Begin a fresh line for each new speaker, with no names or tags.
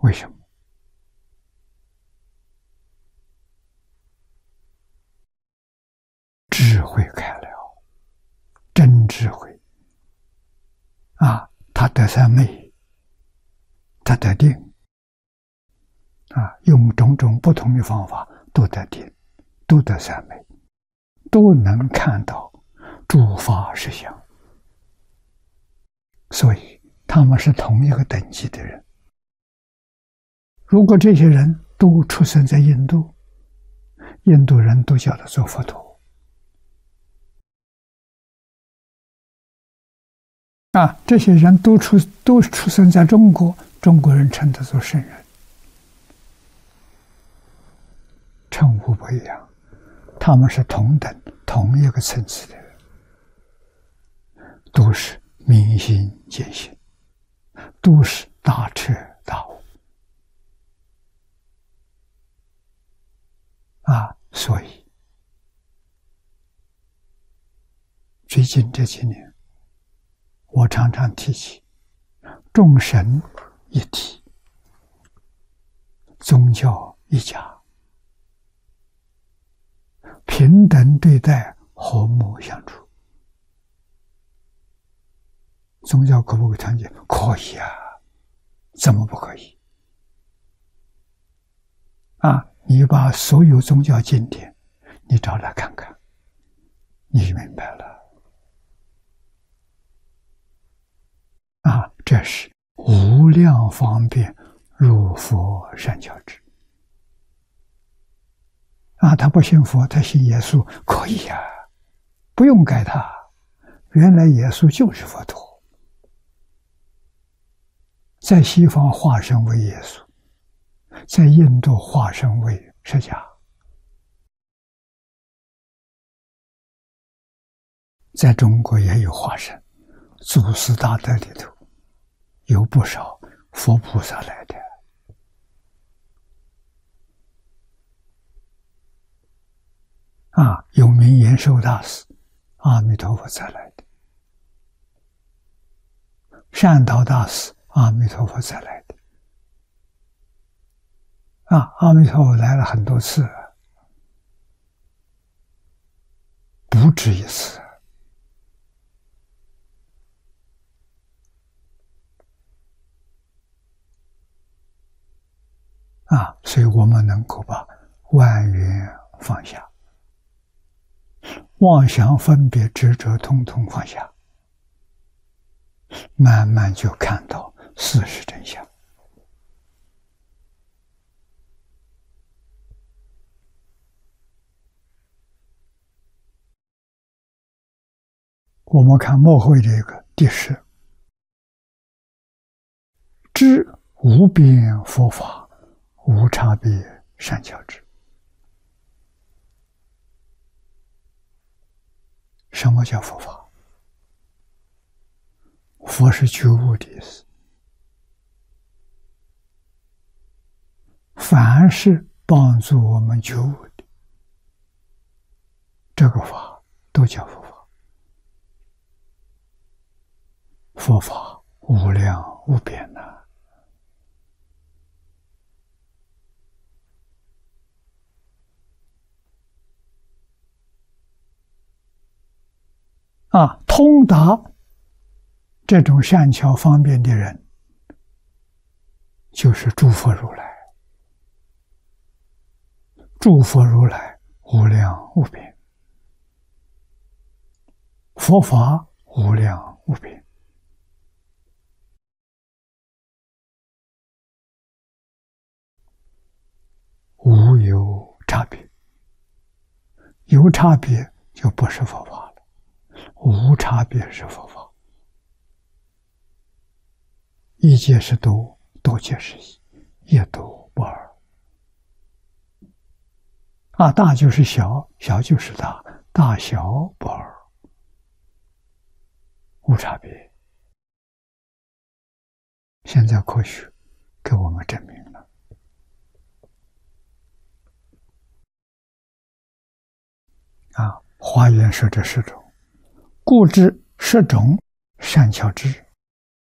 为什么？智慧开了，真智慧啊！他得三昧，他得定啊！用种种不同的方法都得定，都得三昧，都能看到诸法实相。所以他们是同一个等级的人。如果这些人都出生在印度，印度人都叫他做佛陀啊！这些人都出生在中国，中国人称他做圣人，称呼不一样，他们是同等同一个层次的人，都是明心见性，都是大彻大悟啊！所以最近这几年，我常常提起众神一体，宗教一家，平等对待，和睦相处。宗教可不可以团结？可以啊，怎么不可以？啊，你把所有宗教经典，你找来看看，你就明白了。啊，这是无量方便入佛善巧智。啊，他不信佛，他信耶稣，可以呀，不用改他。原来耶稣就是佛陀，在西方化身为耶稣，在印度化身为释迦，在中国也有化身。祖师大德里头有不少佛菩萨来的啊，有名延寿大师、阿弥陀佛才来的，善导大师、阿弥陀佛才来的啊，阿弥陀佛来了很多次，不止一次。啊，所以我们能够把万缘放下，妄想分别执着统统放下，慢慢就看到事实真相。我们看末会这个第10，知无边佛法，无差别善巧智。什么叫佛法？佛是觉悟的意思。凡是帮助我们觉悟的，这个法都叫佛法。佛法无量无边呐。啊，通达这种善巧方便的人，就是诸佛如来。诸佛如来无量无边，佛法无量无边。无有差别，有差别就不是佛法了，无差别是佛法。一界是多，多界是一，一多不二。啊，大就是小，小就是大，大小不二，无差别。现在科学给我们证明了。啊，华严说这10种，故知10种善巧智，